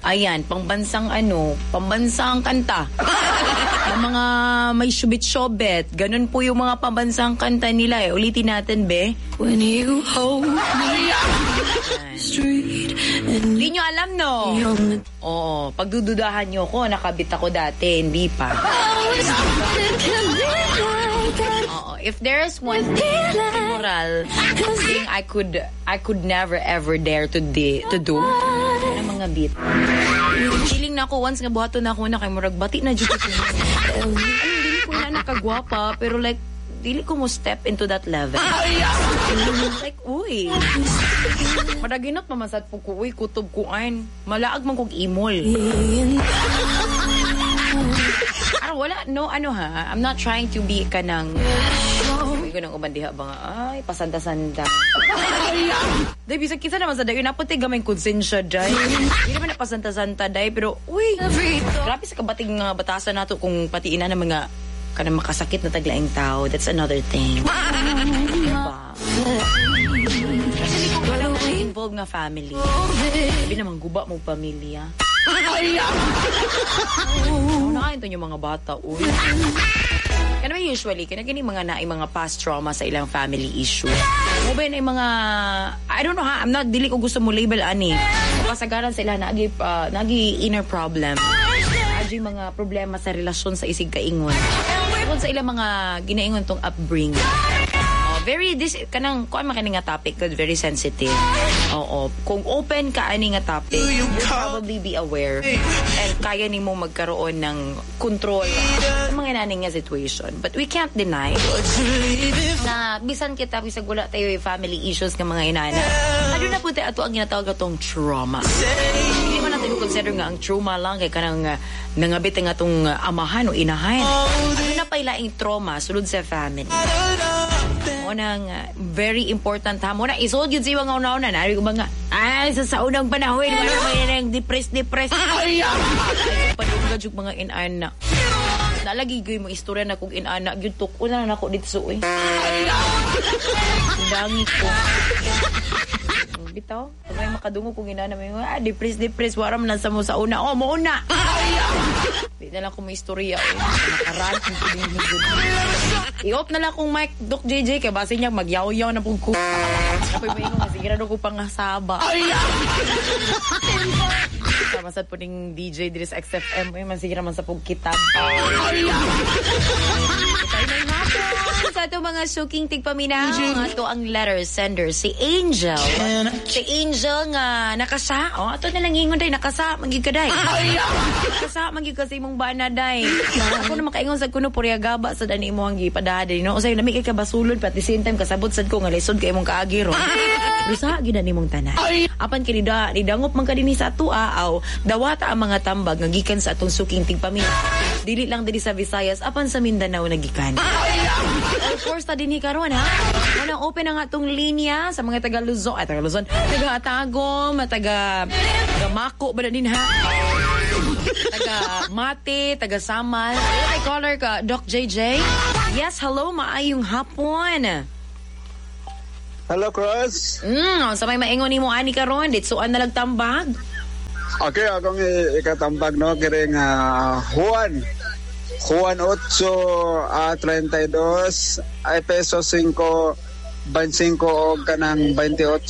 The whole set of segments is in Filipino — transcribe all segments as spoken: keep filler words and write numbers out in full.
Ayan, pangbansang ano, pambansang kanta. Ang mga may shubit-shobet. Ganun po yung mga pambansang kanta nila eh. Ulitin natin, be. When you hold me street and hindi nyo alam, no? Oo, pagdududahan nyo ko, nakabit ako dati, hindi pa. Oo, if there is one moral thing I could I could never ever dare to di, to do, ang mga beat. Feeling na ako once nga buhaton na ako na kay murag bati na jud ko. Ano, dili ko na nakagwapa, pero like dili ko mo step into that level. Like, uy. Madaginot mamasad po ko, uy, kutob ko ayn. Malaag man kong imol. Pero wala, no, ano ha, I'm not trying to be kanang, sabi ko ng ubandiha ba nga, ay, pasanda-sanda. Dahil, bisag kita naman sa dayo, naputi gamay konsensya, day. Hindi naman na pasanta-santa, day, pero, uy, grabe sa kabating uh, batasan nato kung patiin na ng mga kanang makasakit na taglaing tao. That's another thing. Diba? Kasi hindi ko walang involved nga family. Sabi naman, guba mo pamilya. Ano na kayo yung mga bata, uy. Kaya naman usually, kaya gani mga naay mga past trauma sa ilang family issue. Mo ba yung mga, I don't know ha, I'm not, dili ko gusto mo label ani. Kapasagaran sila, nagi, uh, nagi inner problem. Adi mga problema sa relasyon sa isig kaingon. Kung sa ilang mga ginaingon tong upbringing. Oh, very, this, kanang, kung ano nga topic, very sensitive. Oo. Kung open ka ani nga topic, you'll probably be aware. And kaya ni mo magkaroon ng control sa mga naning nga situation. But we can't deny na bisan kita, bisag wala tayo yung family issues ng mga inana. Ano na po tayo ato ang ginatawag atong trauma. Hindi man natin consider nga ang trauma lang kay kanang uh, nangabit nga itong uh, amahan o inahan. Ano na pailaing trauma sulod sa family. Mo nang uh, very important ha. Mo na isod yun sa mga una-una. Nari ko ba nga, ay, sa sa unang panahon, wala may nang depress-depress. Ay, padungad yung mga inana. Nalagi ko yung istorya na kung inana. Yun tuk, una na ako dito sa uwi. Dangi ko. Bitaw, pag may makadungo kung inana may ah, depress, depress, waram na sa mo sa una. Oh, mauna! Di na lang kung may istorya. Eh. Nakarant. I-off na lang kung mic, Doc J J, kaya base niya magyaw-yaw na pong ko. Apoy may inong, masigurado ko pang hasaba. Masad po ning D J Dris X F M, eh, masigura man sa pong kitab. Sa ito mga suking tigpaminaw, ito ang letter sender, si Angel. Si Angel nga nakasa. O, oh, ito na lang ingon day, nakasa, magig ka day. Nakasa, magig ka sa imong bana day. Ako na makaingon sa kuno, puriya gaba sa dani mo ang gipadade. No? O sa'yo, namikay ka basulod, pati same time, kasabot sad ko, nga lisod ka imong kaagiro. Lusa, gina ni mong tanan. Apan kinida, nidangop man ka din sa ato, aaw, dawata ang mga tambag, nga gikan sa atong suking tigpaminaw. Dili lang din sa Visayas, apan sa Mindanao nagikan. Of course, ta din karon ha. Unang open ang atong linya sa mga taga Luzon, ay taga Luzon, taga Tagum, taga taga Mako ba din ha. Taga Mate, taga Samal. Ay caller ka, Doc J J. Yes, hello, maayong hapon. Hello, Cross. Mm, sa may maingon nimo ani karon, ditsuan na lang tambag. Okay, akong ikatambag no kiring uh, Juan. Juan eight, uh, thirty-two, ay peso five, twenty-five o kanang twenty-eight.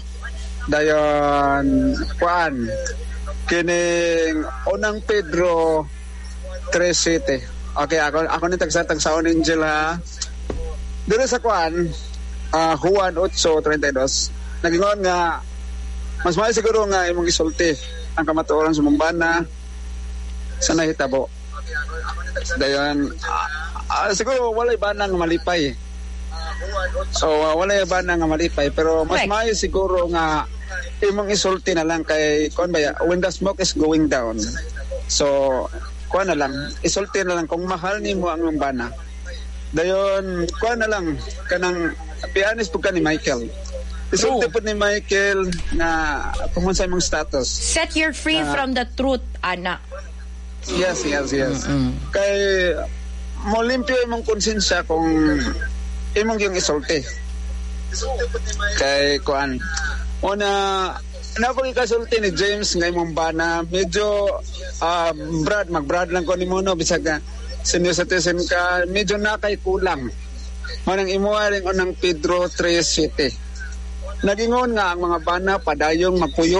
Dayon, Juan. Kining unang Pedro three City. Okay, ako ako ni tagsatag sa Angel ha. Dito sa Juan, uh, Juan eight, thirty-two. Nagingon nga mas may siguro nga imong isulti ang kamatuoran sa mumbana sa nahitabo. Dayon, uh, uh, siguro walay banang malipay. So, uh, walay banang malipay. Pero mas right. Maayo siguro nga imong isulti na lang kay, kuan ba ya, when the smoke is going down. So, kuan na lang, isulti na lang kung mahal nimo ang mumbana. Dayon, kuan na lang, kanang, pianis po ka ni Michael. Isulti po ni Michael na kung sa imong status. Set you free uh, from the truth, Ana. Yes, yes, yes. Mm-hmm. Kay mo limpyo imong konsensya kung imong yung isulti. Kay kuan. Una napagikasulti ni James ngay mong bana, medyo uh, brad, mag-brad lang ko ni mo, no, bisag na senior citizen ka, medyo nakay kulang. Manang imuha rin unang Pedro three seven. Nagingon nga ang mga bana padayong magpuyo,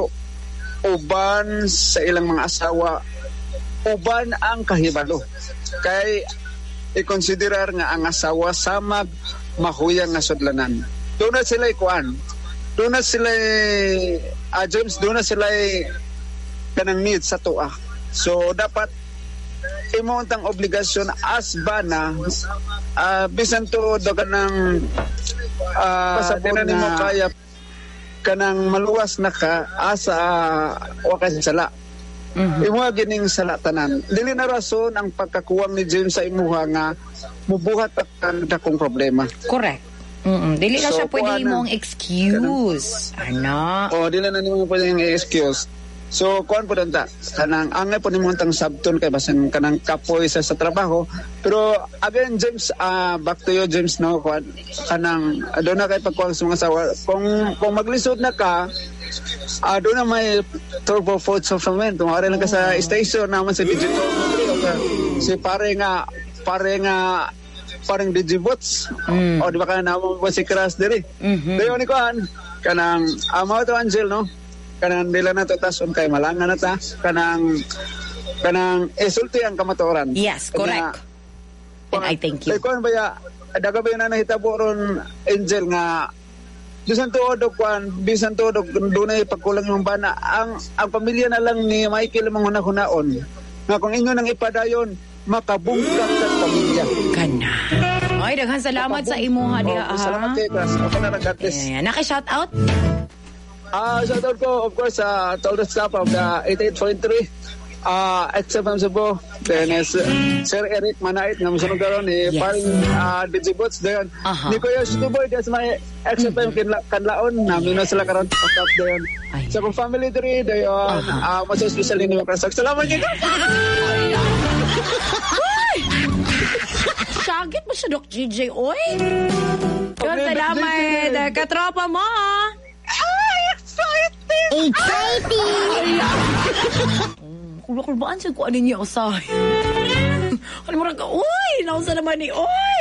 uban sa ilang mga asawa, uban ang kahibalo. Kay i-considerar nga ang asawa samag mahuyang nga sudlanan. Doon na sila ikuan. Doon na sila, uh, James, doon na sila kanang need sa tuwa. So, dapat imuntang obligasyon as bana, uh, bisan to do kanang uh, pasabot na mo kaya kanang maluwas na ka asa uh, wakas sala. Mm-hmm. Imuha gining salatanan. Dili na rason ang pagkakuwang ni James sa imuha nga mubuhat ang dakong problema. Correct. Mm-mm. Dili na So, siya pwede kuha na. mong excuse. Ano? Oh, dili na nimo pwede yung excuse. So, kuan po danta, kanang angay po nimo tang sabton kay basin kanang kapoy sa, sa trabaho. Pero again, James, uh, back to you, James, no, kuan kanang uh, doon na kay pagkuha sa mga sawa. Kung kung maglisod na ka, uh, doon na may turbo food supplement. Kung ari lang ka sa station naman sa digital, si pare nga pare nga parang digibots. Mm. O di ba ka naman po si Crash diri? Mhm. Dayon ni kuan kanang amo to Angel, no? Kanang dila na to tason kay malangan na ta kanang kanang isulti ang kamatuoran. Yes, correct. And I thank you. Kay kuan baya daga ba na nahitabo ron Angel nga bisan tuod og kuan bisan tuod og dunay pagkulang yung bana ang ang pamilya na lang ni Michael manghuna-hunaon nga kung inyo nang ipadayon makabungkag sa pamilya. Kana. Ay, daghan salamat sa imuha diha. Oh, salamat kay Crash. Ako na nag-address. Ayan, naki-shout out? Ah, uh, shoutout ko, of course, sa uh, all the staff of the eighty-eight point three. Ah, uh, X F M Cebu. Then, uh, Sir Eric Manait, na musunod karon ni Yes. paring uh, Digibots doon. Aha. Ni Kuya Stuboy, that's my X F M kinla, kanlaon. Namin na sila karon pag-up doon. Ay. Sa kong family doon, doon. Ah, mas especially ni Macrasak. Salamat niyo. Syagit mo siya, Doc G J, oy. Kaya Okay, salamat, Doc G J. katropa mo. Ay, excited! Exciting! Kulbaan siya kung ano niya usahay. Ano mo rin ka, uy, nausa naman ni, uy.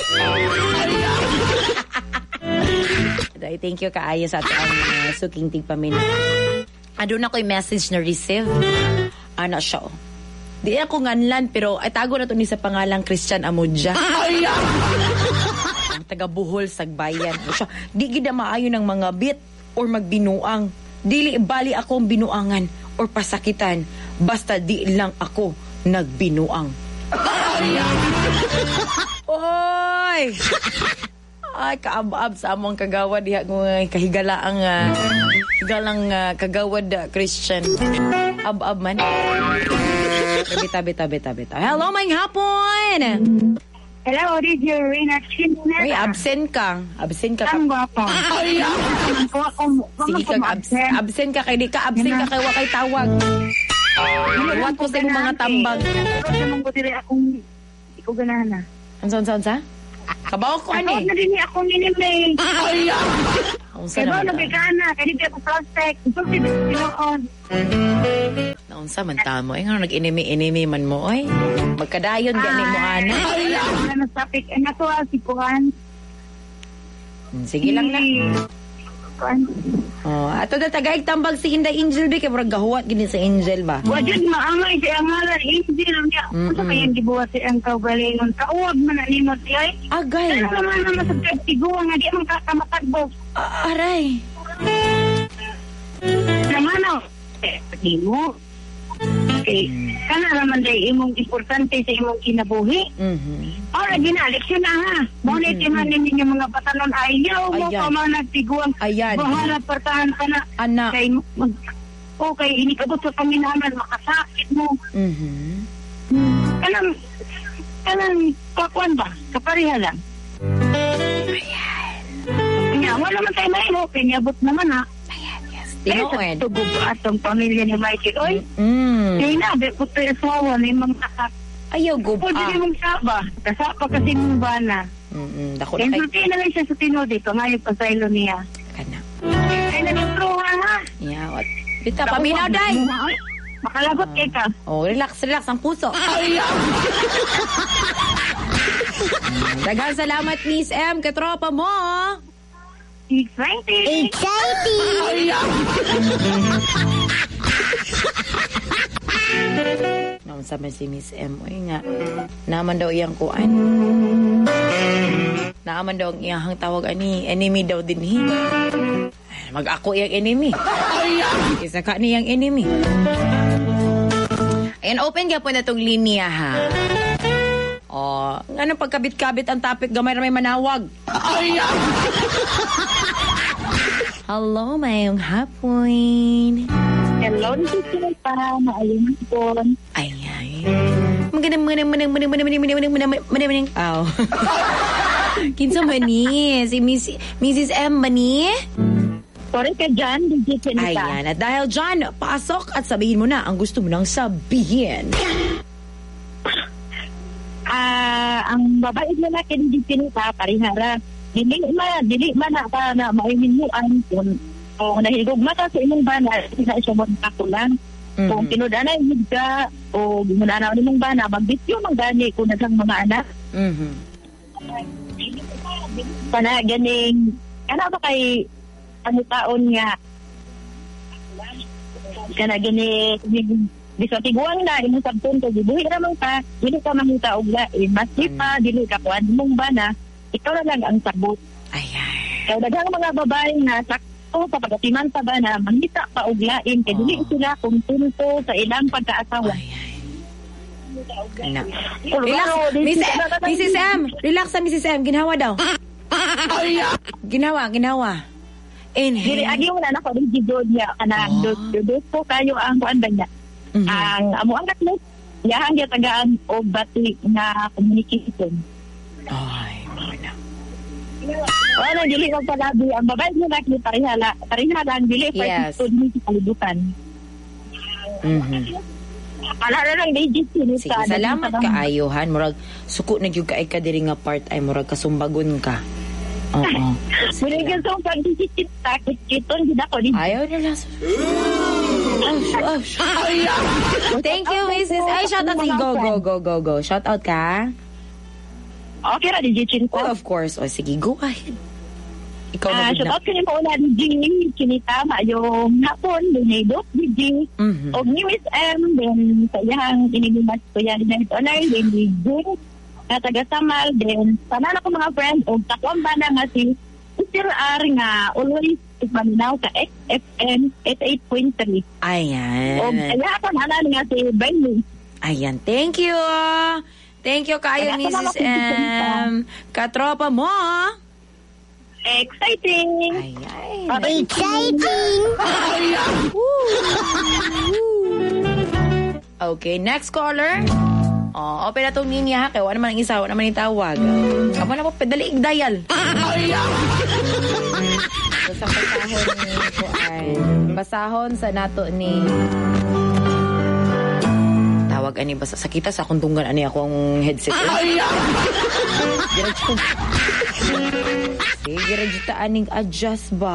Ay, thank you kaayo sa ating uh, suking tigpamin. Ano na ko yung message na receive? Ano siya, oh. Di ako nganlan, pero ay tago na to ni sa pangalang Christian Amudja. Ang taga Bohol, Sagbayan. Siya, di gida maayo ng mga bit or magbinuang. Dili bali akong binuangan or pasakitan. Basta di lang ako nagbinuang. Oy! Ay, kaab-ab sa among kagawad diha ng kahigalaang uh, higalang uh, kagawad uh, Christian. Ab-ab man. Bita, bita, bita, bita. Hello, may hapon! Hello, this is your Rina Chinna. Uy, absent ka. Absent ka. Ang guwapo. Ay, ako, ako, Sige kang absent. Absent ka kay di ka. Absent ka kay wakay tawag. Iwan ko sa imong mga tambag. Pero sa mong diri akong ikaw ganahan na. Ansa, ansa, ansa? Kabaw ko, Ako ani. na din ni akong inimay. Ay, Unsa kaya ba naman ta? nabigana? Kaya di ako plastic. Ito si Pinoon. Unsa man ta mo? Ay, nga nag-inimi-inimi man mo, oy. Magkadayon gani mo, ana. Ay, ano sa topic? Ano to, si Kuhan? Hmm, Sige lang na. Kuhan. Oh, ato na tagaig tambag si Inday Angel ba kay murag gahuwat gini sa Angel ba? Wajud maangay siya ang ngalan. Hindi lang niya. Ano kaya gibuhat siya ang kaugalingon? Kauwag man na nimot siya. Agay. Pero naman naman sa tagtiguan nga di man kakamatagbo. Ah, aray. Naman o. Eh, pati mo. Okay. Kana naman day imong importante sa imong kinabuhi. Mhm. Ora ginalik siya na ha. Muna itiman ninyo mga batanon ayaw mo Ayan. pa man nagtiguan. Ayan. Bahala pertahan ka na. Anak. Kay mag... Okay, inikabot sa paminaman, makasakit mo. Mhm. Kanang... Kanang kakuan ba? Kapariha lang. Kanya, wala man tayo mahilo. Pinyabot naman ha. Tinoen. Tugog atong pamilya ni Michael. Oy, Mm. kaya na, be, puto yung asawa na yung mga nakak... Ayaw go Pwede pa. rin mong saba. Kasapa kasi mong bana. Mhm. Dako Kaya na kay sulti na lang siya sa tinodi. Pangayog pa sa ilo niya. kana. Ay, nagtruhan ha. Yeah, what? Kita, paminaw, day. Makalagot kay ka. Oh, relax, relax ang puso. Daghang salamat, Miss M, katropa mo. Exciting! Exciting! Naman sabi si Miss M, uy nga, naman daw iyang kuan. Naaman daw ang iyang tawag ani, enemy daw din hi. Mag-ako iyang enemy. Isa ka niyang enemy. Ayan, open ka po na itong linya, ha? O, ano pagkabit-kabit ang topic, gamay na may manawag. Hello, mayong hapon. Hello, dito pa. Maayong hapon. Ay, ay. Magandang, magandang, magandang, magandang, magandang, magandang, magandang, magandang, magandang, aw. Kinsa man ni? Si Miss, Missus M ba ni? Sorry ka dyan, digit ka. Ayan. At dahil dyan, pasok at sabihin mo na ang gusto mo nang sabihin. Ah, ang babae na lalaki hindi pinita, parihara. Dili ma, dili man na ka na maihinuan kung o nahigog mata sa imong bana, isa siya mo kakulang. Mm-hmm. Kung pinudana yung ka, o ginunana ni mong bana, magbityo mang gani kung nagang mga anak. Mhm. Pana ganing, ano ba kay ano taon nga? Kana gani, bisa tiguan na, imong sabtunto, gibuhi ramang ka, dili ka mangita og lain, maski pa, dili ka kuan mong bana, ikaw na lang ang sabot. Ayan. Kaya daghang mga babae na sakto sa pagkatiman pa ba na mangita pa og lain, kaya dili sila kung tunto sa ilang pagkaasawa. Anak. Relax, Miss Missus M. Relax sa Missus M. Ginawa daw. Ginawa, ginawa. Dili Inhale. agi wala na ko rin gidod niya kanang Oh. dudot ko kayo ang kuan ba niya. Mhm. Ang amo ang katlo. Yahan dia tagaan og bati na communication. Ay, mana. Wala dili ko palabi ang babae niya na kini parihala. Parihala ang dili pa Yes. ito ni kalibutan. Mhm. Ala na lang digit ni Sige, salamat ka ayohan. Murag suko na gyud ka ay ka diri nga part ay murag kasumbagon ka. Oo. Muli ka sa pag-digit takit kiton gid ako di. Ayaw na lang. Oh, oh. Thank you, Missus Ay, shout out. Go, go, go, go, go. Shout out ka. Okay ra digit ko. Oh, of course. O, sige, go ahead. Ikaw Ah, na shout na. out kini mo una ni Jimmy, kinitama yung hapon, dinidot ni Jimmy. Mhm. Og ni Miss M, then sa iyang inigimas ko yan na ito na, then ni Jim, na taga Samal, then sana na ko mga friend, og takwang ba na nga si Mister R nga always ipaminaw ka X F M eighty-eight point three. Ayan. Og kaya ako na nga si Benny. Ayan, thank you. Thank you kayo, Kaya Missus salamat, Missus M. Katropa mo. Exciting! Ayan. Exciting! Okay, next caller. Oh, open na tong linya ha. Kaya wala naman ang isa, wala naman yung tawag. Aba na po, pedali dial. So, sa basahon ni ko ay basahon sa nato ni tawag ani basa sakita sa akong tunggan ani ako ang headset. Diretso. Sige, diretso ta aning adjust ba?